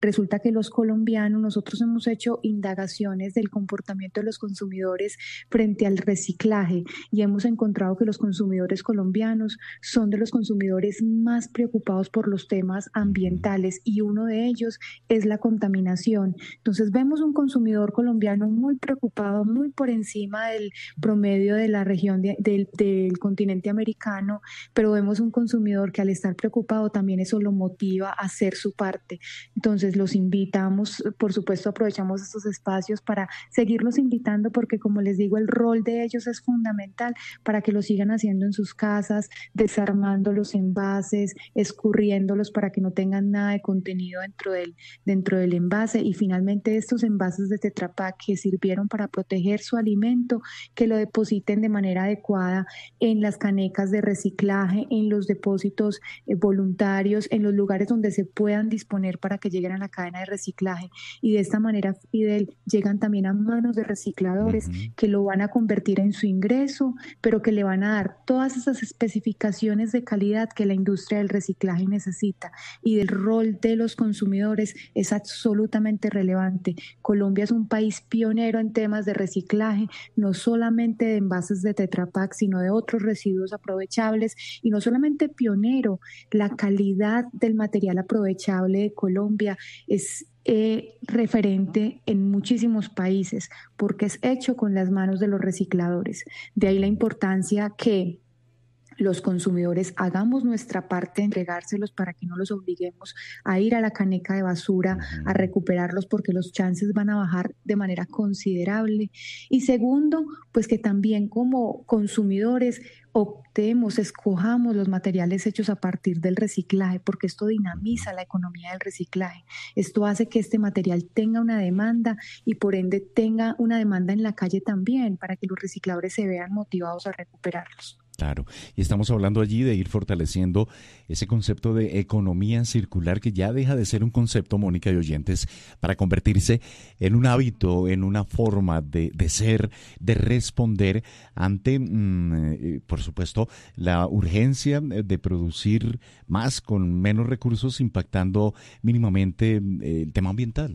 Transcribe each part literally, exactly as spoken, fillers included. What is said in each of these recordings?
Resulta que los colombianos, nosotros hemos hecho indagaciones del comportamiento de los consumidores frente al reciclaje y hemos encontrado que los consumidores colombianos son de los consumidores más preocupados por los temas ambientales y uno de ellos es la contaminación. Entonces vemos un consumidor colombiano muy preocupado, muy por encima del promedio de la región de- del, del continente americano, pero vemos un consumidor que al estar preocupado también eso lo motiva a hacer su parte. Entonces los invitamos, por supuesto aprovechamos estos espacios para seguirlos invitando porque como les digo, el rol de ellos es fundamental para que lo sigan haciendo en sus casas, desarmando los envases, escurriéndolos para que no tengan nada de contenido dentro del, dentro del envase y finalmente estos envases de Tetra Pak que sirvieron para proteger su alimento, que lo depositen de manera adecuada en las canecas de reciclaje, en los depósitos eh, voluntarios, en los lugares donde se puedan disponer para que lleguen a la cadena de reciclaje. Y de esta manera, Fidel, llegan también a manos de recicladores Ujú. que lo van a convertir en su ingreso, pero que le van a dar todas esas especificaciones de calidad que la industria del reciclaje necesita. Y el rol de los consumidores es absolutamente relevante. Colombia es un país pionero en temas de reciclaje, no solamente de envases de Tetra Pak, sino de otros residuos aprovechables y no solamente pionero, la calidad del material aprovechable de Colombia es eh, referente en muchísimos países porque es hecho con las manos de los recicladores. De ahí la importancia que los consumidores hagamos nuestra parte, entregárselos para que no los obliguemos a ir a la caneca de basura a Ujú. recuperarlos porque los chances van a bajar de manera considerable. Y segundo, pues que también como consumidores optemos, escojamos los materiales hechos a partir del reciclaje, porque esto Ujú. dinamiza la economía del reciclaje. Esto hace que este material tenga una demanda y por ende tenga una demanda en la calle también, para que los recicladores se vean motivados a recuperarlos. Claro, y estamos hablando allí de ir fortaleciendo ese concepto de economía circular que ya deja de ser un concepto, Mónica y oyentes, para convertirse en un hábito, en una forma de, de ser, de responder ante, mm, eh, por supuesto, la urgencia eh, de producir más con menos recursos, impactando mínimamente eh, el tema ambiental.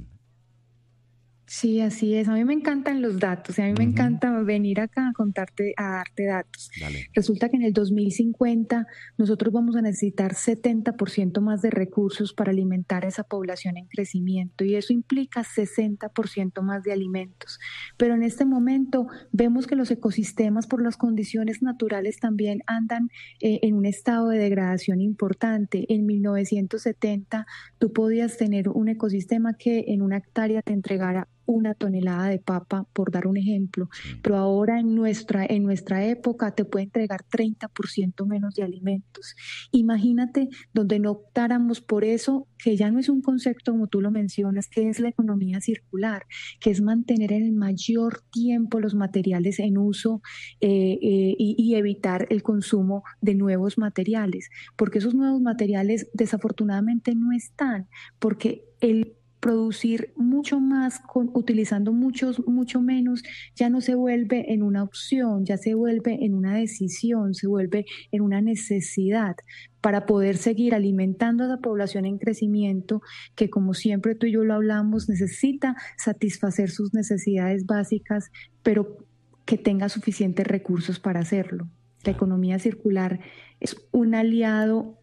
Sí, así es. A mí me encantan los datos y a mí me Ujú. encanta venir acá a contarte, a darte datos. Dale. Resulta que en el dos mil cincuenta nosotros vamos a necesitar setenta por ciento más de recursos para alimentar a esa población en crecimiento y eso implica sesenta por ciento más de alimentos. Pero en este momento vemos que los ecosistemas por las condiciones naturales también andan eh, en un estado de degradación importante. En mil novecientos setenta tú podías tener un ecosistema que en una hectárea te entregara una tonelada de papa, por dar un ejemplo, Sí. pero ahora en nuestra, en nuestra época te puede entregar treinta por ciento menos de alimentos. Imagínate donde no optáramos por eso, que ya no es un concepto como tú lo mencionas, que es la economía circular, que es mantener en el mayor tiempo los materiales en uso eh, eh, y, y evitar el consumo de nuevos materiales, porque esos nuevos materiales desafortunadamente no están, porque el producir mucho más con, utilizando muchos, mucho menos, ya no se vuelve en una opción, ya se vuelve en una decisión, se vuelve en una necesidad para poder seguir alimentando a la población en crecimiento que, como siempre tú y yo lo hablamos, necesita satisfacer sus necesidades básicas, pero que tenga suficientes recursos para hacerlo. La Claro. economía circular es un aliado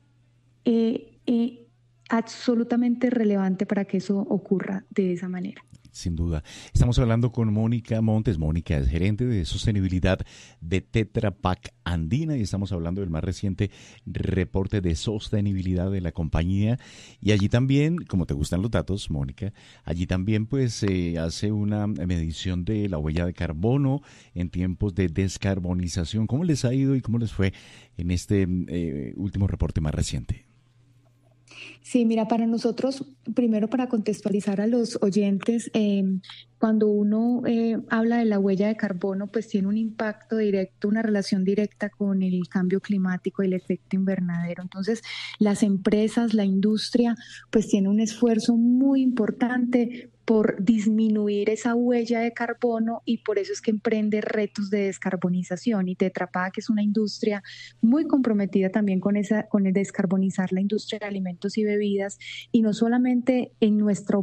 eh, eh, absolutamente relevante para que eso ocurra de esa manera. Sin duda. Estamos hablando con Mónica Montes. Mónica es gerente de sostenibilidad de Tetra Pak Andina y estamos hablando del más reciente reporte de sostenibilidad de la compañía. Y allí también, como te gustan los datos, Mónica, allí también pues se eh, hace una medición de la huella de carbono en tiempos de descarbonización. ¿Cómo les ha ido y cómo les fue en este eh, último reporte más reciente? Sí, mira, para nosotros, primero para contextualizar a los oyentes, eh, cuando uno eh, habla de la huella de carbono, pues tiene un impacto directo, una relación directa con el cambio climático y el efecto invernadero. Entonces, las empresas, la industria, pues tiene un esfuerzo muy importante por disminuir esa huella de carbono y por eso es que emprende retos de descarbonización. Y Tetra Pak es una industria muy comprometida también con, esa, con el descarbonizar la industria de alimentos y bebidas, y no solamente en nuestra